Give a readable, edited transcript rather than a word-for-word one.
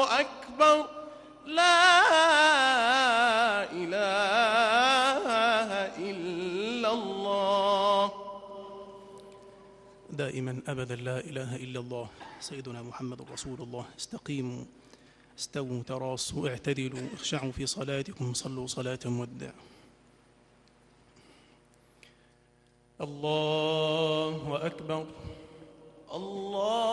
أكبر لا إله إلا الله. دائما أبدا لا إله إلا الله سيدنا محمد رسول الله. استقيموا، استووا، تراصوا، اعتدلوا، اخشعوا في صلاتكم، صلوا صلاة مودع. الله أكبر. الله